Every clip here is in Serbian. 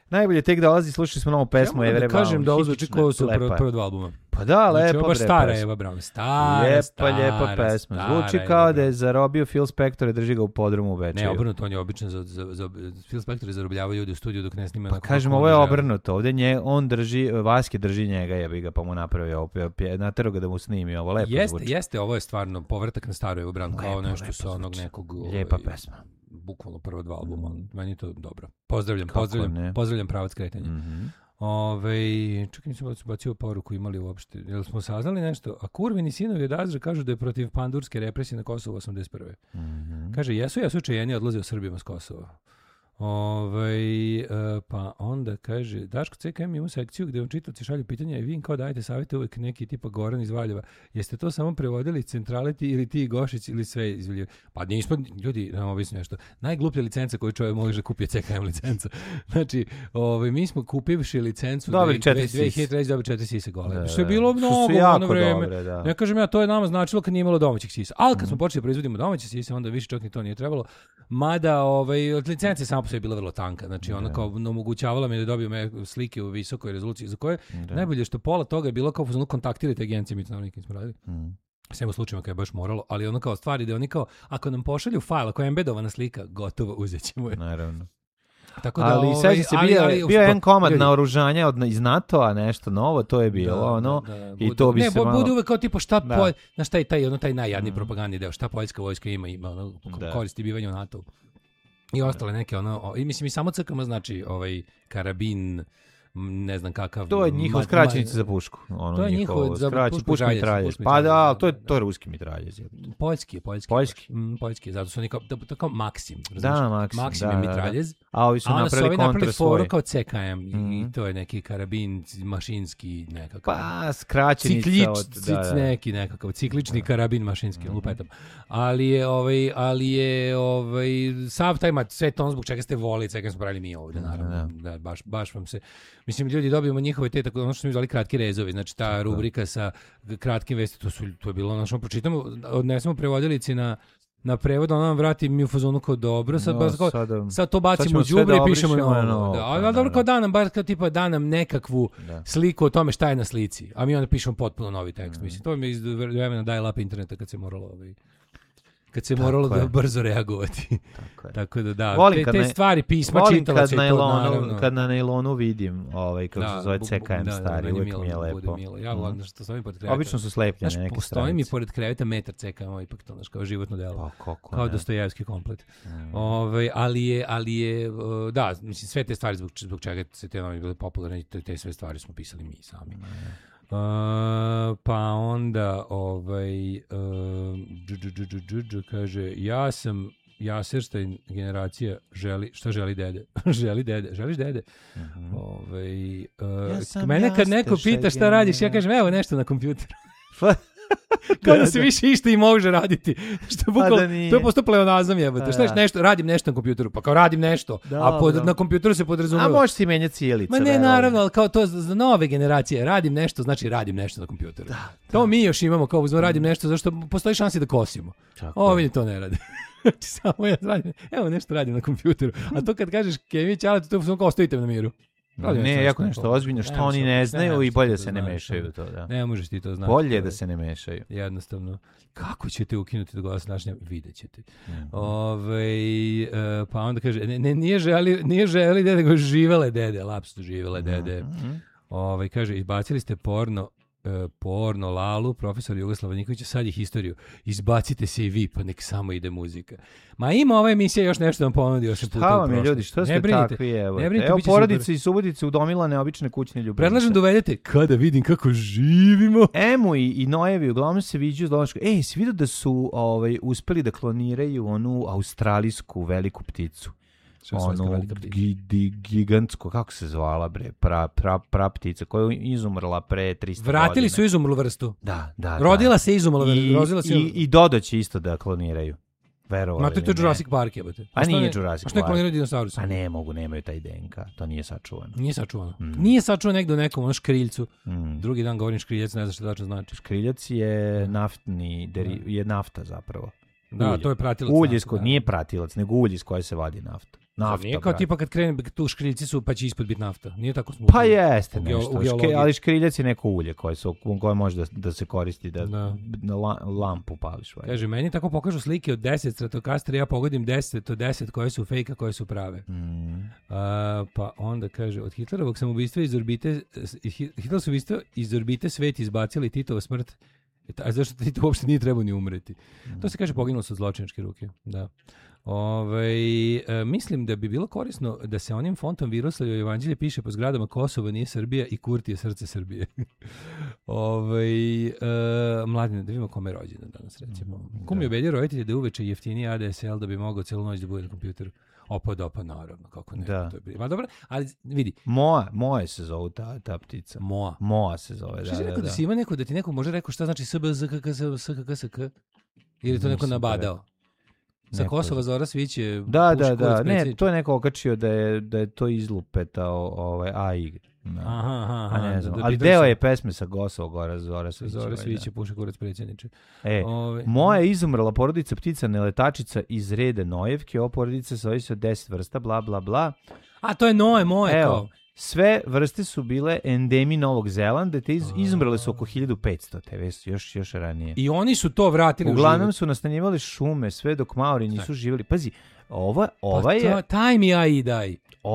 Najbolje tek dolazi, slušali smo novu pesmu Evere Brown. Ja kažem da ovo zvuči kao su prva dva albuma. Pa da, znači, lepa baš stara Eva Brown. Lijepa pesma. Zvuči kao da je zarobio Phil Spector i drži ga u podrumu u Bečeju. Ne, obrnuto, on je obično Phil Spector zarobljava ljudi u studiju dok ne snima. Pa kažem, ovo je obrnuto. Ovdje on drži, Vaske drži njega, jebi ga, pa mu napravio, natero ga da mu snimi, ovo lepo zvuči. Jeste, ovo je stvarno povratak na staru Evu Brown, kao nešto sa onog nekog... Lijepa pesma. Bukvalno prva dva albuma, meni je to dobro. Pozdravljam pravac kretanja. Čekaj, nisam bacio poruku imali uopšte. Jel smo saznali nešto? A Kurvini sinovi od Azra kažu da je protiv pandurske represije na Kosovu 81. Kaže, jesu čejeni odlaze u Srbima s Kosova. Pa onda kaže, Daško CKM ima sekciju gde vam čitavci šalju pitanja i vi im kao dajete savjete uvek neki tipa Goran iz Valjeva. Jeste to samo prevodili centraliti ili ti Gošić ili sve izvoljivo? Pa nismo, ljudi, nam ovisno nešto. Najgluplja licenca koju čovjek može kupio CKM licenca. Znači, mi smo kupivši licencu 2003 dobili 4 sise gole. Što je bilo mnogo ono vreme. Dobre, ne kažem ja, to je nama značilo kad nije imalo domaćih sisa. Ali kad smo počeli proizvodimo domaće sise, onda više čak ni to nije trebalo. Mada licence samo je bila vrlo tanka, znači ona kao omogućavala mi da dobijem slike u visokoj rezoluciji, za koje najbolje što pola toga je bilo kao kontaktirajte agencije, mi to naravno nikad smo radili. Sve u slučajima kada je baš moralo, ali ono kao stvari da oni kao, ako nam pošalju fajl, ako je embedovana slika, gotovo, uzet ćemo je. Naravno. Tako da, ali sećam se, bio je komad naoružanja iz NATO-a, nešto novo, to je bilo, i to bi se malo... Bude uvek kao tipa šta taj najjadniji propagandni deo, šta poljska vojska ima koristi bivanje u NATO-u. I ostale neke, mislim i samo crkama znači karabin, ne znam kakav... To je njihov skraćenica za pušku. To je njihov za pušku mitraljez. Pa da, to je ruski mitraljez. Poljski, zato su oni kao Maksim. Da, Maksim je mitraljez. A ovi su napravili kontra svoje. Kao CKM i to je neki karabin mašinski nekakav. Pa, skraćenica od... Neki nekakav ciklični karabin mašinski, lupetam. Ali je sav taj sve to zbog čega ste volili, CKM smo pravili mi ovdje, naravno. Da, baš vam se... Mislim, ljudi dobijemo njihove te, tako ono što smo zvali kratki rezovi, znači ta rubrika sa kratkim vesti, to je bilo ono što pročitamo, odnesemo prevodilici na prevod, ona nam vrati mi u fazonu kao dobro, sad to bacimo u đubre i pišemo novo. Ali dobro kao da nam nekakvu sliku o tome šta je na slici, a mi onda pišemo potpuno novi tekst. Mislim, to mi je iz vremena dial-up interneta kad se moralo da brzo reagovati. Tako da, te stvari pisma čitala se to naravno. Kad na nailonu vidim kako se zove CKM stari, uvijek mi je lepo. Ja volim što stojim pored kreveta. Obično su slepljene neke stranice. Postoji mi pored kreveta metar CKM, ipak to kao životno delo. Kao Dostojevski komplet. Ali je, da, mislim, sve te stvari zbog čega se te novi bile popularne, te sve stvari smo pisali mi sami. Pa onda kaže Jaserstein generacija želi dede. Želiš dede? Mene kad neko pita šta radiš, ja kažem evo nešto na kompjuteru. Kao da se više išta i može raditi. Što bukvalno, to je posto pleonazam jebate. Šta nešto, radim nešto na kompjuteru, pa kao radim nešto, a na kompjuteru se podrazumeva. A možeš ti menjati cijelice. Ma ne, naravno, ali kao to za nove generacije, radim nešto, znači radim nešto na kompjuteru. To mi još imamo, kao radim nešto, zašto postoji šansi da kosimo. Ovi to ne rade. Samo ja radim, evo nešto radim na kompjuteru. A to kad kažeš Kevin Ćalet, to je kao stojite na miru. Ne, jako nešto ozbiljno, što oni ne znaju i bolje da se ne mešaju to, da. Ne možeš ti to znati. Bolje da se ne mešaju. Jednostavno. Kako ćete ukinuti do glasa našnja? Vidjet ćete. Pa onda kaže, nije želi dede, nego živele dede, lapsu živele dede. Kaže, izbacili ste porno Lalu, profesor Jugoslava Nikolića, sad je historiju. Izbacite se i vi, pa nek samo ide muzika. Ma ima ova emisija još nešto vam ponudi 8 puta u prošlosti. Hvala mi ljudi, što ste takvi, evo. Evo porodice i Subotice udomilane obične kućne ljubavnice. Predlažem da uvedete kada vidim kako živimo. Emu i Nojevi uglavnom se viđu iz Domaška. Si vidio da su uspeli da kloniraju onu australijsku veliku pticu. Onu gigantsku, kako se zvala bre, pra ptica koja je izumrla pre 300 godina. Vratili su izumrlu vrstu. Da. Rodila se izumrla vrstu. I Dodo će isto da kloniraju. Verovali. Ma to je Jurassic Park jebate. A nije Jurassic Park. A što je kloniraju dinosaurusa? A ne mogu, nemaju taj DNK, to nije sačuvano. Nije sačuvano negdje u nekom škriljcu. Drugi dan govorim škriljac, ne znam što tačno znači. Škriljac je naftni, je nafta zapravo. Da, to je pratilac. Nije pratilac, nego ulje iz koje se vadi nafta. Nafta, nije kao tipa kad krene tu škriljci su pa će ispod biti nafta. Nije tako smutno. Pa jeste nešto, ali škriljac je neko ulje koje može da se koristi da lampu pališ. Kaže, meni tako pokažu slike od 10 Stratocastera, ja pogodim 10 od 10 koje su fake, a koje su prave. Pa onda kaže, od Hitlerovog samoubistva iz orbite svet izbacili Titova smrt. A zašto Tito uopšte nije trebao ni umreti? To se kaže poginulo su od zločinačke ruke. Da. Mislim da bi bilo korisno da se onim fontom Viroslavljevo evanđelje piše po zgradama Kosova nije Srbija i Kurti je srce Srbije. Mladine, da vidimo kome je rođendan danas, recimo. Ko mi obelje roditelje da uveče jeftiniji ADSL da bi mogao celu noć da bude na kompjuteru? Opa, naravno, kako ne. Da. To je ma dobro, ali vidi. Moa se zove ta ptica. Moa se zove, Što si rekao da si ima neko, da ti neko može rekao šta znači SBZKKSK? Ili to neko nabadao? Sa Kosova Zora Sviće. Da. Ne, to je neko okačio da je to izlupetao AI. Aha, ne znam. Ali deo je pesme sa Kosova Zora Sviće. Zora Sviće, puše kurac predsjedniče. Moja je izumrla porodica ptica neletačica iz reda Nojevke. Ova porodica sastoji se od 10 vrsta, bla, bla, bla. A to je moje kao. Sve vrste su bile endemi Novog Zelanda, te izumrle su oko 1500, te još ranije. I oni su to vratili uglavnom su nastanjivali šume, sve dok Maori nisu živjeli. Pazi, ova je... Taj mi AI daj.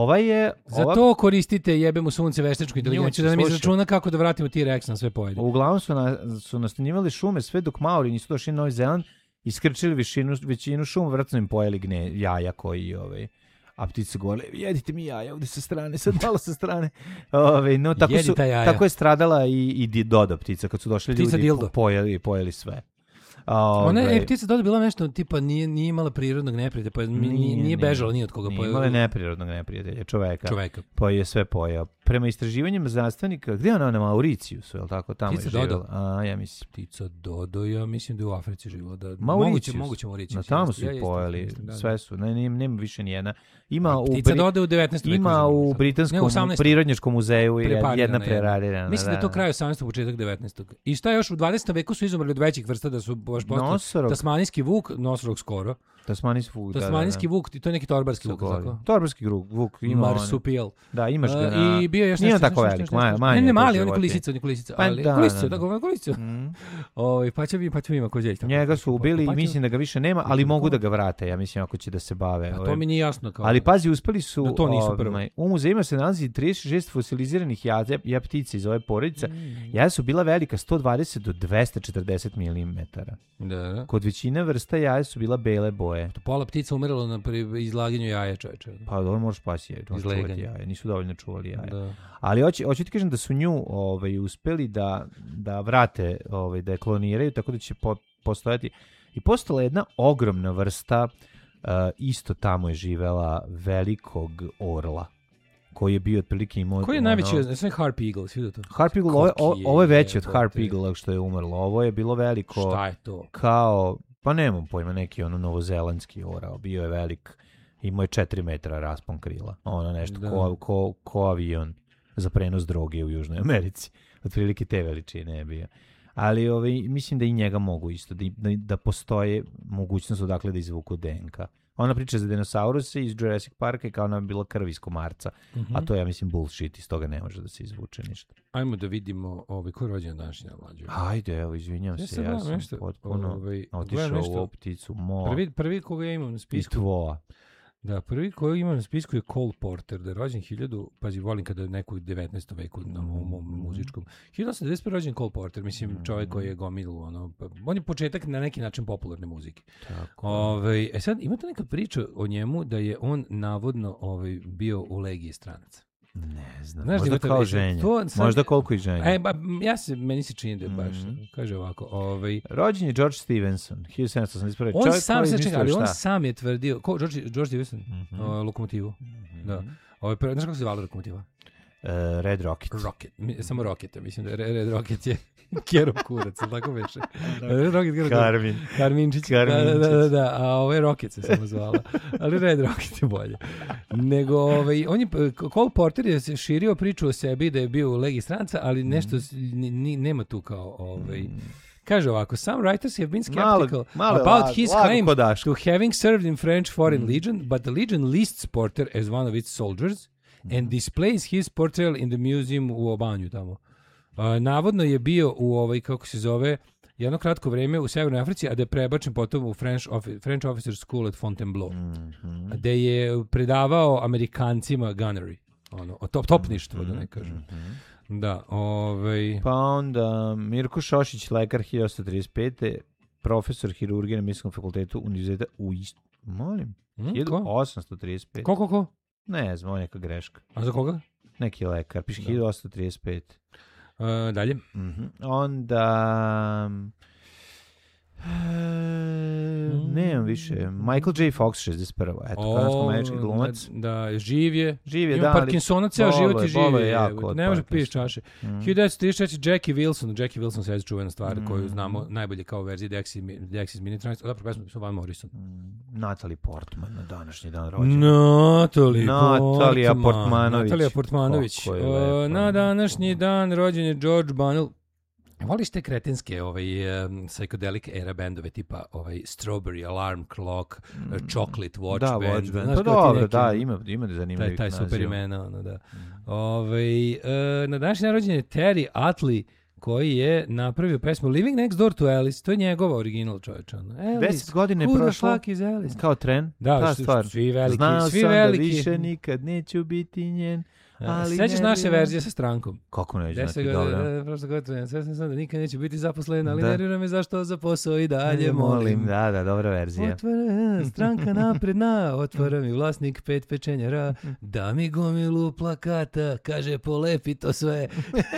Za to koristite jebemu sunce veštačku inteligenciju, da nam izračuna kako da vratimo T-Rex na sve pojede. Uglavnom su nastanjivali šume, sve dok Maori nisu došli na Novi Zeland, iskrčili većinu šuma, vratno im pojeli jaja koji... A ptice govorili, jedite mi jaja ovdje sa strane, sad malo sa strane. Tako je stradala i Dodo ptica, kad su došli ljudi pojeli sve. Ptica Dodo bila nešto, tipa nije imala prirodnog neprijatelja, pa nije bežala ni od koga. Nije imala neprirodnog neprijatelja, čoveka. Pa je sve pojeo. Prema istraživanjima znanstvenika, gdje je ona na Mauricijusu, je li tako? Tamo ptica je Dodo? Ja mislim. Ptica Dodo, ja mislim da je u Africi živjela. Moguće Mauricijus. Tamo su i pojeli, sve su, nema više nijedna. Ptica Dodo u 19. veku. Ima u Britanskom prirodnjačkom muzeju jedna preradirana. Mislim da je to kraj 18. početak 19. I šta još u 20. veku su izumrli od većih vrsta da su baš postali tasmanijski vuk, nosorog skoro. Tasmanijski vuk, to je neki torbarski vuk, tako? Torbarski vuk ima marsupijal. Da, imaš ga na... I bio još nešto tako velik, manje. Ne, mali, on je kulisica, ali kulisica. Pa će ima ko djelj. Njega su ubili i mislim da ga više nema, ali mogu da ga vrate, ja mislim, ako će da se bave. To mi nije jasno kao. Ali pazi, uspeli su... Da to nisu prvo. U muzejima se nalazi 36 fosiliziranih jaja ptica iz ove porodice. Jaja su bila velika 120 do 240 mm. Da. Kod većine vrsta jaja su bila bele boje. Pola ptica umiralo na izlaganju jaja, čoveče. Pa dobro, možeš pasti jaja. Nisu dovoljno čuvali jaja. Da. Ali hoću ti kažem da su nju uspeli da vrate, da je kloniraju, tako da će postojati. I postala jedna ogromna vrsta, isto tamo je živela, velikog orla, koji je bio otprilike imao... Koji je najveći? Sve Harp Eagle, svi to? Harp Eagle, ovo je veće od Harp Eagle što je umrlo. Ovo je bilo veliko... Šta je to? Kao... Pa nemam pojma, neki novozelandski orao, bio je velik, imao je 4 metra raspon krila, nešto ko avion za prenos droge u Južnoj Americi, otprilike te veličine je bio. Ali mislim da i njega mogu isto, da postoje mogućnost odakle da izvuku DNK. Ona priča za dinosauruse iz Jurassic Parka i kao ona bi bila krv iz komarca, a to je, ja mislim, bullshit, iz toga ne može da se izvuče ništa. Ajmo da vidimo ko je rođen današnji mlađe. Ajde, evo, izvinjam se, ja sam potpuno otišao u ovu pticu. Prvi koga ja imam na spisku. I tvoja. Da, prvi koji imam na spisku je Cole Porter, da je rođen 1000, pazi, volim kada je neku 19. veku na mom muzičkom. 1891. rođen Cole Porter, mislim, čovjek koji je gomil, on je početak na neki način popularne muzike. Sad, imate neka priča o njemu da je on navodno bio u legiji stranaca. Ne znam, možda kao ženja. Možda koliko i ženja. Meni se čini da je baš, kaže ovako. Rođen je George Stevenson, 1781. On sam je tvrdio, George Stevenson, Lokomotivu. Znaš kako se zvala Lokomotiva? Red Rocket. Samo Rocket, mislim da je Red Rocket je Kerov kurac, tako veše. Karminčić. Da, a ovo je Rocket se samo zvala. Ali Red Rocket je bolje. Nego, Cole Porter je širio priču o sebi da je bio u legiji stranca, ali nešto nema tu kao, Kaže ovako, some writers have been skeptical about his claim to having served in French Foreign Legion, but the Legion lists Porter as one of its soldiers and displays his portrayal in the museum u Obanju tamo. Navodno je bio u kako se zove, jedno kratko vreme u Severnoj Africi, a da je prebačen potom u French Officer School at Fontainebleau, gde je predavao Amerikancima gunnery, topništvo, da ne kažem. Da, Pa onda Mirko Šošić, lekar 1835. Profesor hirurgije na Medicinskom fakultetu univerziteta u Molim? 1835. Ko? Ne znam, ovo je neka greška. A za koga? Neki lekar, piše 1835. Dalje. Onda... nemam više. Michael J. Fox 61. Eto, kanadsko-američki glumac. Da, živ je. Ima Parkinsona, ceo život je živ. Ne može piš čaše. 1934. Jackie Wilson se čuvena stvar koju znamo najbolje kao verziji Dexys Minitronics. Zapravo pesma su Van Morrison. Natalie Portman na današnji dan rođena. Natalija Portmanović. Na današnji dan rođen je George Bunnell. Voliš te kretenske psychedelic era bendove tipa Strawberry Alarm Clock, Chocolate Watch Band. Pa dobro, da, ima da zanimljivih taj super imena, da. Na današnji rođen je Terry Utley, koji je napravio pesmu Living Next Door to Alice. To je njegova original, čovječa. 10 godina je prošlo kao tren. Da, ta stvar. Svi veliki. Znao sam da više nikad neću biti njen. Sećaš naše verzije sa strankom? Kako neće znati, dobro. Prošlo godine, sve sam da nikad neće biti zaposlen, ali nervira me zašto za posao i dalje molim. Da, dobra verzija. Stranka napredna, otvara mi vlasnik 5 pečenjara, da mi gomilu plakata, kaže polepi to sve.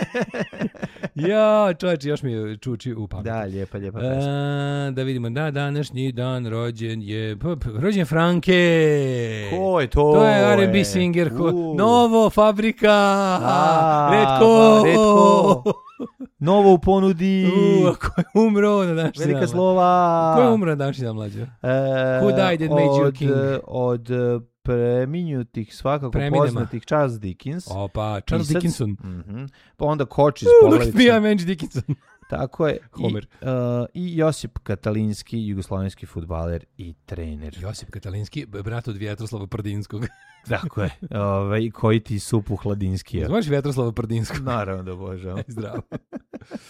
Ja, čovječe, još mi čuči u pametu. Da, lijepa pesma. Da vidimo, današnji dan rođen je Franke. Ko je to? To je R&B singer. Novo, Fabrika. Redko. Novo u ponudi. Ko je umro na današnji dan? Velika slova. Ko je umro na današnji dan, mlađo? Who died and made you king? Od preminutih, svakako poznatih, Charles Dickens. Opa, Charles Dickinson. Pa onda Koč iz Poglavice. Look at me, I'm Angie Dickinson. Tako je. Homer. I Josip Katalinski, jugoslovenski fudbaler i trener. Josip Katalinski, brat od Vjetroslava Prdinskog. Tako je. Koji ti supu Hladinskija. Znaš Vjetroslava Prdinskog? Naravno da obožavam. Zdravo.